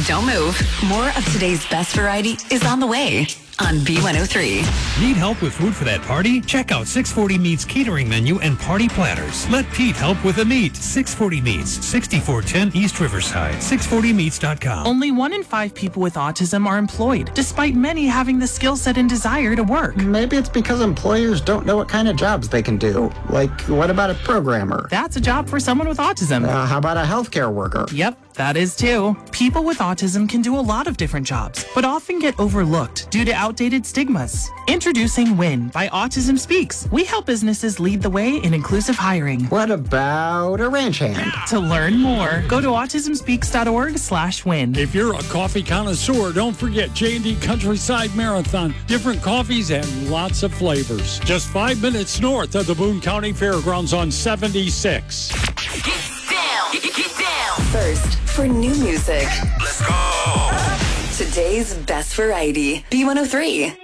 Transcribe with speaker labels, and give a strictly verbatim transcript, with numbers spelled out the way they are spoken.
Speaker 1: Don't move. More of today's best variety is on the way on B one oh three.
Speaker 2: Need help with food for that party? Check out six forty Meats catering menu and party platters. Let Pete help with the meat. six forty Meats, sixty-four ten East Riverside, six forty meats dot com.
Speaker 3: Only one in five people with autism are employed, despite many having the skill set and desire to work.
Speaker 4: Maybe it's because employers don't know what kind of jobs they can do. Like, what about a programmer?
Speaker 3: That's a job for someone with autism.
Speaker 4: Uh, how about a healthcare worker?
Speaker 3: Yep. That is too. People with autism can do a lot of different jobs, but often get overlooked due to outdated stigmas. Introducing WIN by Autism Speaks. We help businesses lead the way in inclusive hiring.
Speaker 4: What about a ranch hand?
Speaker 3: To learn more, go to autism speaks dot org slash win.
Speaker 5: If you're a coffee connoisseur, don't forget J and D Countryside Marathon. Different coffees and lots of flavors. Just five minutes north of the Boone County Fairgrounds on seventy-six.
Speaker 1: Get down. Get, get down. First, for new music.
Speaker 6: Let's go.
Speaker 1: Today's best variety. B one oh three.